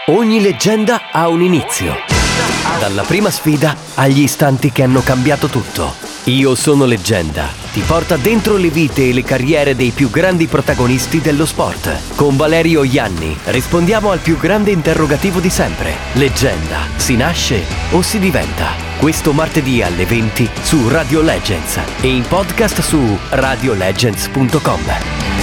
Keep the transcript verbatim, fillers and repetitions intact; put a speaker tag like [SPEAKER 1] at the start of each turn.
[SPEAKER 1] Ogni leggenda ha un inizio. Dalla prima sfida agli istanti che hanno cambiato tutto. Io sono leggenda ti porta dentro le vite e le carriere dei più grandi protagonisti dello sport. Con Valerio Ianni rispondiamo al più grande interrogativo di sempre. Leggenda, si nasce o si diventa? Questo martedì alle venti su Radio Legends e in podcast su radio legends punto com.